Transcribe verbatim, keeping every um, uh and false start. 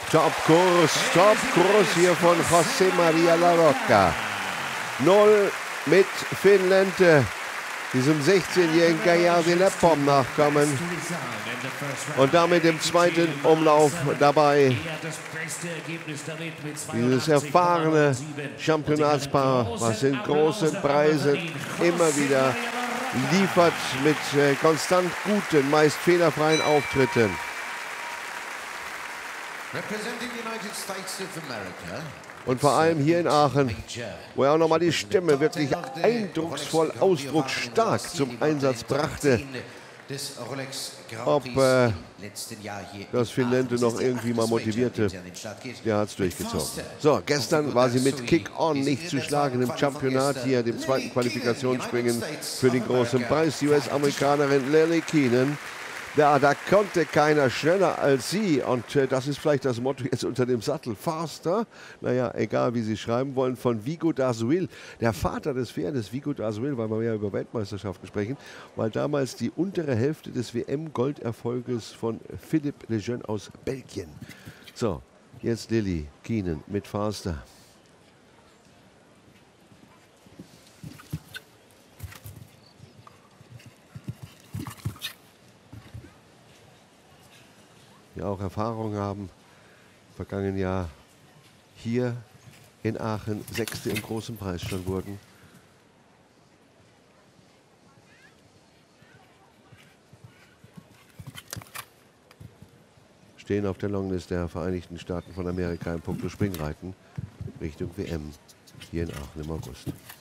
Topkurs, Topkurs hier von José María Larroca. Null mit Finn Lente, diesem sechzehnjährigen Gaillard de la Pomme nachkommen. Und damit im zweiten Umlauf dabei dieses erfahrene Championatspaar, was in großen Preisen immer wieder liefert mit äh, konstant guten, meist fehlerfreien Auftritten. Und vor allem hier in Aachen, wo er auch nochmal die Stimme wirklich eindrucksvoll, ausdrucksstark zum Einsatz brachte. Ob äh, das Finn Lente noch irgendwie mal motivierte, der hat es durchgezogen. So, gestern war sie mit Kick-On nicht zu schlagen im Championat, hier dem zweiten Qualifikationsspringen für den großen Preis. Die U S-Amerikanerin Lily Keenan. Ja, da konnte keiner schneller als sie und äh, das ist vielleicht das Motto jetzt unter dem Sattel. Faster, naja, egal wie Sie schreiben wollen, von Vigo d'Azuil, der Vater des Pferdes, Vigo d'Azuil, weil wir ja über Weltmeisterschaften sprechen, weil damals die untere Hälfte des W M-Golderfolges von Philippe Lejeune aus Belgien. So, jetzt Lily Keenan mit Faster. Die auch Erfahrung haben, im vergangenen Jahr hier in Aachen Sechste im großen Preis schon wurden. Stehen auf der Longlist der Vereinigten Staaten von Amerika im puncto Springreiten Richtung W M hier in Aachen im August.